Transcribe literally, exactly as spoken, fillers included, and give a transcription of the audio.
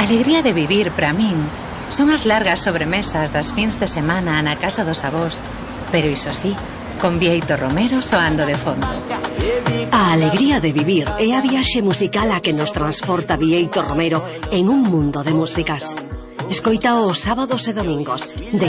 alegría de vivir, para min, son as largas sobremesas das fins de semana na casa dos avós, pero iso sí, con Bieito Romero soando de fondo. A alegría de vivir é a viaxe musical a que nos transporta Bieito Romero en un mundo de músicas. Escoita os sábados e domingos de